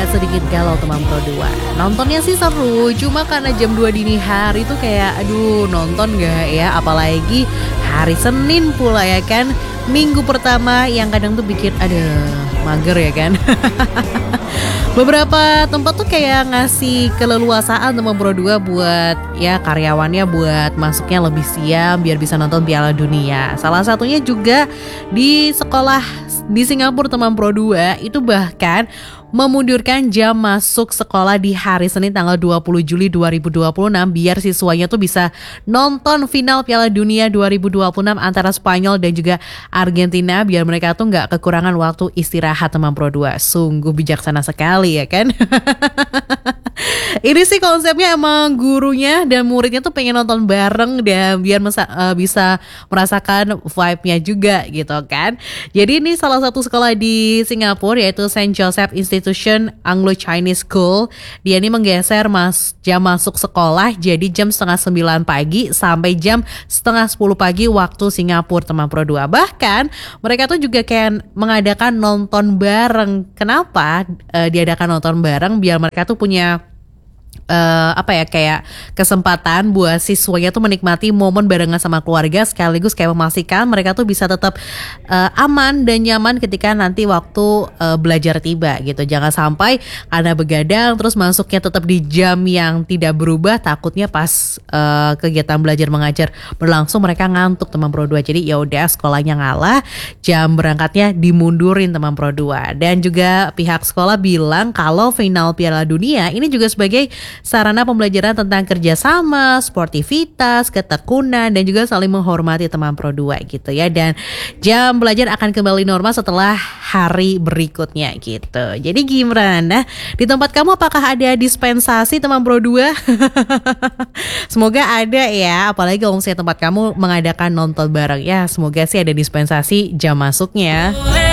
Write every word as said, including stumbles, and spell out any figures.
agak sedikit galau teman Pro dua. Nontonnya sih seru, cuma karena jam dua dini hari tuh kayak aduh nonton gak ya, apalagi hari Senin pula ya kan, minggu pertama yang kadang tuh bikin aduh mager ya kan. Beberapa tempat tuh kayak ngasih keleluasaan teman Pro dua buat ya karyawannya buat masuknya lebih siang biar bisa nonton Piala Dunia. Salah satunya juga di sekolah di Singapura teman Pro dua itu bahkan memundurkan jam masuk sekolah di hari Senin tanggal dua puluh Juli dua ribu dua puluh enam biar siswanya tuh bisa nonton final Piala Dunia dua ribu dua puluh enam antara Spanyol dan juga Argentina biar mereka tuh nggak kekurangan waktu istirahat teman Pro dua. Sungguh bijaksana sekali ya kan. Ini sih konsepnya emang gurunya dan muridnya tuh pengen nonton bareng dan biar mesa, uh, bisa merasakan vibe-nya juga gitu kan. Jadi ini salah satu sekolah di Singapura yaitu Saint Joseph Institution Anglo-Chinese School. Dia ini menggeser mas, jam masuk sekolah jadi jam setengah sembilan pagi sampai jam setengah sepuluh pagi waktu Singapura teman Pro dua. Bahkan mereka tuh juga kayak mengadakan nonton bareng. Kenapa uh, diadakan nonton bareng? Biar mereka tuh punya Uh, apa ya kayak kesempatan buat siswanya tuh menikmati momen barengan sama keluarga sekaligus kayak memastikan mereka tuh bisa tetap uh, aman dan nyaman ketika nanti waktu uh, belajar tiba gitu. Jangan sampai karena begadang terus masuknya tetap di jam yang tidak berubah, takutnya pas uh, kegiatan belajar mengajar berlangsung mereka ngantuk teman Pro dua. Jadi ya udah sekolahnya ngalah, jam berangkatnya dimundurin teman Pro dua. Dan juga pihak sekolah bilang kalau final Piala Dunia ini juga sebagai sarana pembelajaran tentang kerjasama, sportivitas, ketekunan, dan juga saling menghormati teman Pro dua gitu ya. Dan jam belajar akan kembali normal setelah hari berikutnya gitu. Jadi gimana? Di tempat kamu apakah ada dispensasi teman Pro dua? Semoga ada ya, apalagi kalau misalnya tempat kamu mengadakan nonton bareng ya. Semoga sih ada dispensasi jam masuknya.